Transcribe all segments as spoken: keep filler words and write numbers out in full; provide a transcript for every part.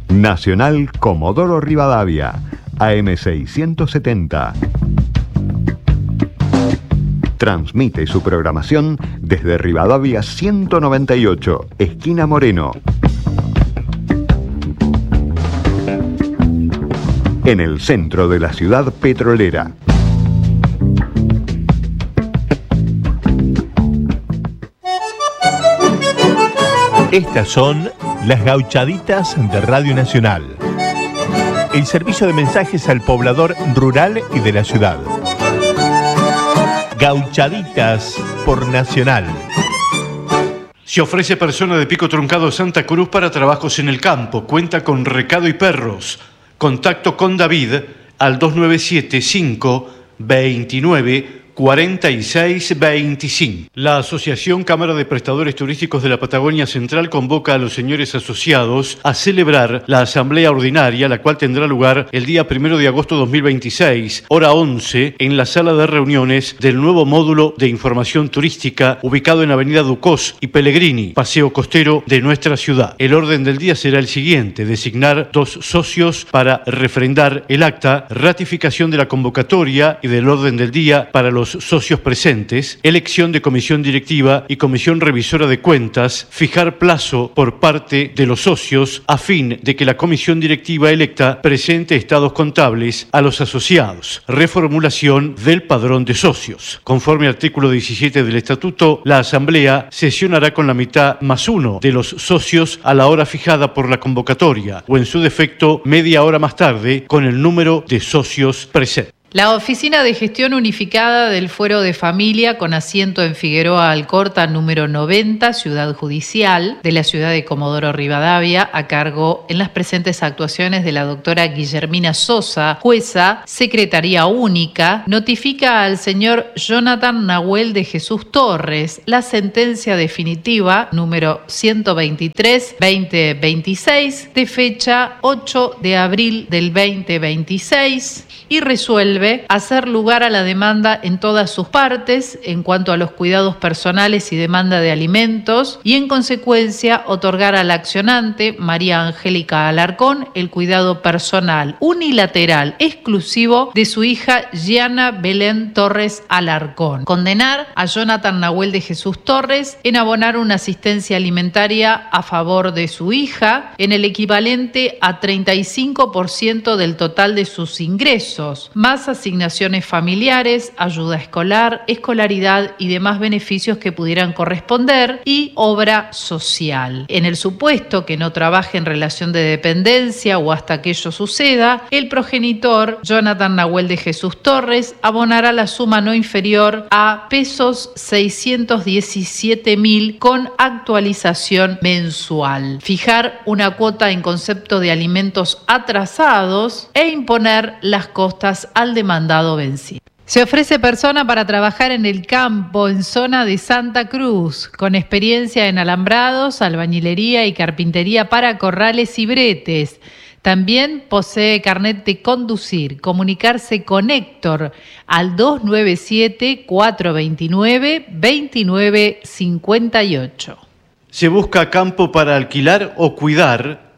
Nacional Comodoro Rivadavia, A M seiscientos setenta. Transmite su programación desde Rivadavia ciento noventa y ocho, esquina Moreno. En el centro de la ciudad petrolera. Estas son las gauchaditas de Radio Nacional. El servicio de mensajes al poblador rural y de la ciudad. Gauchaditas por Nacional. Se ofrece persona de Pico Truncado Santa Cruz para trabajos en el campo. Cuenta con recado y perros. Contacto con David al dos nueve siete cinco veintinueve cuarenta y seis veinticinco. La Asociación Cámara de Prestadores Turísticos de la Patagonia Central convoca a los señores asociados a celebrar la asamblea ordinaria, la cual tendrá lugar el día primero de agosto de dos mil veintiséis, hora once, en la sala de reuniones del nuevo módulo de información turística ubicado en Avenida Ducós y Pellegrini, Paseo Costero de nuestra ciudad. El orden del día será el siguiente: designar dos socios para refrendar el acta, ratificación de la convocatoria y del orden del día para los socios presentes, elección de comisión directiva y comisión revisora de cuentas, fijar plazo por parte de los socios a fin de que la comisión directiva electa presente estados contables a los asociados, reformulación del padrón de socios. Conforme al artículo diecisiete del estatuto, la asamblea sesionará con la mitad más uno de los socios a la hora fijada por la convocatoria o en su defecto media hora más tarde con el número de socios presentes. La Oficina de Gestión Unificada del Fuero de Familia, con asiento en Figueroa Alcorta, número noventa, Ciudad Judicial, de la ciudad de Comodoro Rivadavia, a cargo en las presentes actuaciones de la doctora Guillermina Sosa, jueza, Secretaría Única, notifica al señor Jonathan Nahuel de Jesús Torres la sentencia definitiva número ciento veintitrés barra veinte veintiséis de fecha ocho de abril del veinte veintiséis y resuelve hacer lugar a la demanda en todas sus partes en cuanto a los cuidados personales y demanda de alimentos y en consecuencia otorgar a la accionante María Angélica Alarcón el cuidado personal unilateral exclusivo de su hija Gianna Belén Torres Alarcón. Condenar a Jonathan Nahuel de Jesús Torres en abonar una asistencia alimentaria a favor de su hija en el equivalente a treinta y cinco por ciento del total de sus ingresos, más asignaciones familiares, ayuda escolar, escolaridad y demás beneficios que pudieran corresponder y obra social. En el supuesto que no trabaje en relación de dependencia o hasta que ello suceda, el progenitor, Jonathan Nahuel de Jesús Torres, abonará la suma no inferior a pesos seiscientos diecisiete mil con actualización mensual. Fijar una cuota en concepto de alimentos atrasados e imponer las costas al demandado vencido. Se ofrece persona para trabajar en el campo en zona de Santa Cruz, con experiencia en alambrados, albañilería y carpintería para corrales y bretes. También posee carnet de conducir. Comunicarse con Héctor al dos nueve siete, cuatro dos nueve, dos nueve cinco ocho. Se busca campo para alquilar o cuidar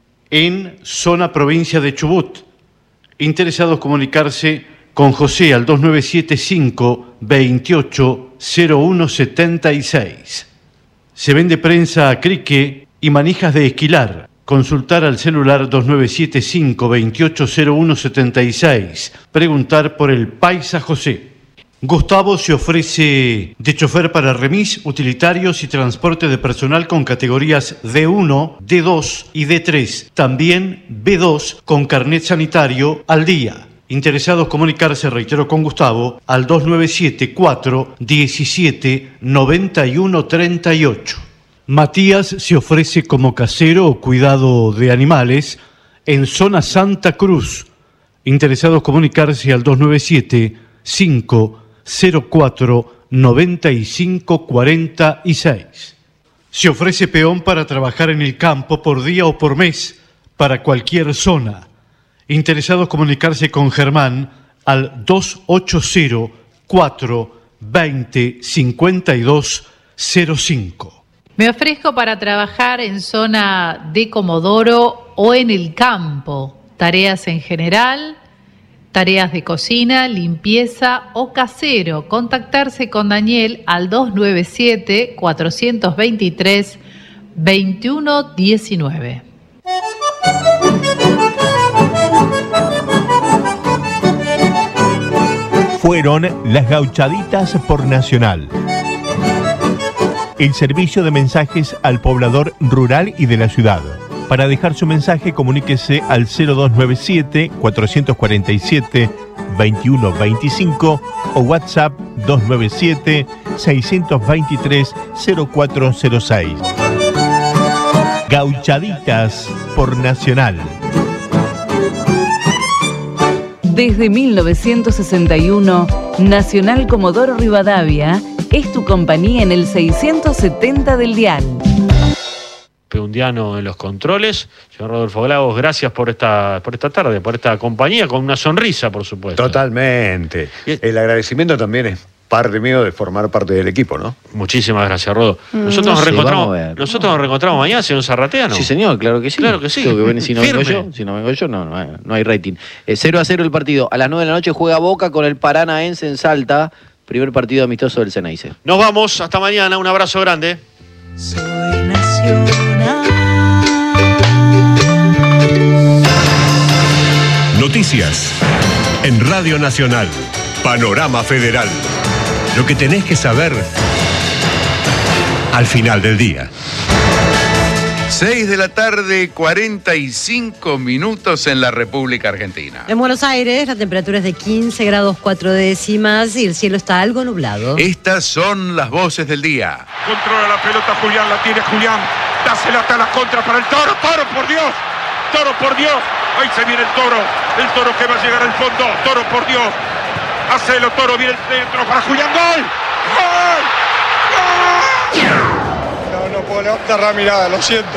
en zona provincia de Chubut. Interesados comunicarse con José al dos nueve siete cinco, veintiocho, cero uno setenta y seis. Se vende prensa a crique y manijas de esquilar. Consultar al celular dos nueve siete cinco, veintiocho, cero uno setenta y seis. Preguntar por el Paisa José. Gustavo se ofrece de chofer para remis, utilitarios y transporte de personal con categorías D uno, D dos y D tres. También B dos con carnet sanitario al día. Interesados comunicarse, reitero, con Gustavo al dos nueve siete cuatro diecisiete noventa y uno treinta y ocho. Matías se ofrece como casero o cuidado de animales en zona Santa Cruz. Interesados comunicarse al dos nueve siete cinco cero cuatro noventa y cinco cuarenta y seis. Se ofrece peón para trabajar en el campo por día o por mes para cualquier zona. Interesados comunicarse con Germán al dos ocho cero cuatro veinte cincuenta y dos cero cinco. Me ofrezco para trabajar en zona de Comodoro o en el campo, tareas en general, tareas de cocina, limpieza o casero. Contactarse con Daniel al dos nueve siete, cuatro dos tres, dos uno uno nueve. Fueron las Gauchaditas por Nacional. El servicio de mensajes al poblador rural y de la ciudad. Para dejar su mensaje, comuníquese al cero dos nueve siete, cuatro cuatro siete, dos uno dos cinco o WhatsApp dos nueve siete, seis dos tres, cero cuatro cero seis. Gauchaditas por Nacional. Desde mil novecientos sesenta y uno, Nacional Comodoro Rivadavia es tu compañía en el seiscientos setenta del dial. Peundiano en los controles. Señor Rodolfo Glagos, gracias por esta, por esta tarde, por esta compañía, con una sonrisa, por supuesto. Totalmente. El agradecimiento también es parte mío de formar parte del equipo, ¿no? Muchísimas gracias, Rodo. Nosotros, no nos, sé, reencontramos, vamos a ver. nosotros nos reencontramos mañana, señor Zarratea, ¿no? Sí, señor, claro que sí. Claro que sí. Tengo que venir, si no vengo Firme. yo, si no vengo yo, no, no, hay, no hay rating. Eh, cero a cero el partido. A las nueve de la noche juega Boca con el Paranaense en Salta. Primer partido amistoso del Ceneice. Nos vamos, hasta mañana, un abrazo grande. Soy nacional. Noticias en Radio Nacional. Panorama Federal. Lo que tenés que saber al final del día. seis de la tarde, cuarenta y cinco minutos en la República Argentina. En Buenos Aires la temperatura es de quince grados cuatro décimas y el cielo está algo nublado. Estas son las voces del día. Controla la pelota Julián, la tiene Julián. Dásela hasta la contra para el Toro. Toro, por Dios. Toro, por Dios. Ahí se viene el Toro. El Toro que va a llegar al fondo. Toro, por Dios. Hacelo, Toro, viene el centro para Julián. ¡Gol! ¡Gol! ¡Gol! No, no puedo levantar la mirada, lo siento.